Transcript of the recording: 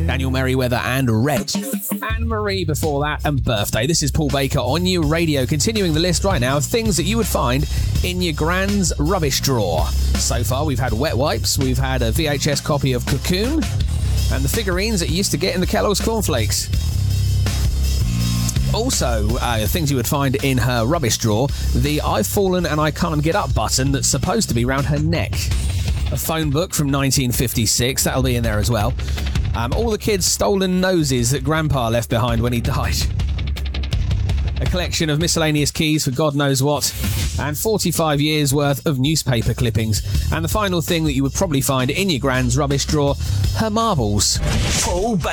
Daniel Merriweather and Red. Anne Marie before that, and Birthday. This is Paul Baker on your radio, continuing the list right now of things that you would find in your grand's rubbish drawer. So far, we've had wet wipes, we've had a VHS copy of Cocoon, and the figurines that you used to get in the Kellogg's cornflakes. Also, things you would find in her rubbish drawer, the I've fallen and I can't get up button that's supposed to be round her neck. A phone book from 1956, that'll be in there as well. All the kids' stolen noses that Grandpa left behind when he died. A collection of miscellaneous keys for God knows what, and 45 years worth of newspaper clippings. And the final thing that you would probably find in your grand's rubbish drawer, her marbles. Paul Baker.